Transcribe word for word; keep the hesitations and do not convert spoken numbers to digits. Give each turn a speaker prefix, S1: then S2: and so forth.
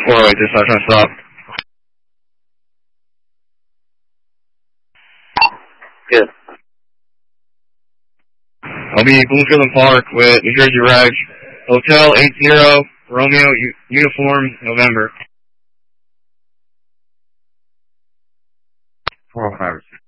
S1: four oh eight, this is trying to stop.
S2: Good.
S1: I'll be Bloomfield Park with New Jersey Reg. Hotel eight zero, Romeo, U- Uniform, November.
S3: four oh five.